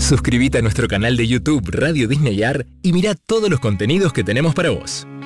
Suscríbete a nuestro canal de YouTube Radio Disney Ar y mira todos los contenidos que tenemos para vos.